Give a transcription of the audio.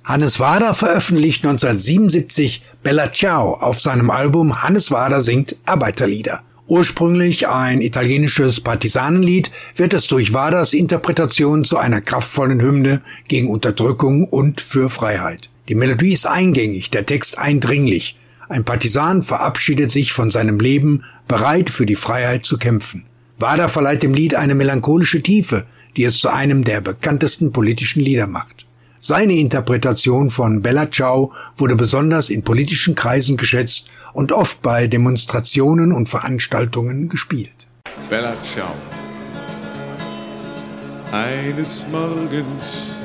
Hannes Wader veröffentlicht 1977 Bella Ciao auf seinem Album Hannes Wader singt Arbeiterlieder. Ursprünglich ein italienisches Partisanenlied, wird es durch Waders Interpretation zu einer kraftvollen Hymne gegen Unterdrückung und für Freiheit. Die Melodie ist eingängig, der Text eindringlich. Ein Partisan verabschiedet sich von seinem Leben, bereit für die Freiheit zu kämpfen. Wader verleiht dem Lied eine melancholische Tiefe, die es zu einem der bekanntesten politischen Lieder macht. Seine Interpretation von Bella Ciao wurde besonders in politischen Kreisen geschätzt und oft bei Demonstrationen und Veranstaltungen gespielt. Bella Ciao. Eines Morgens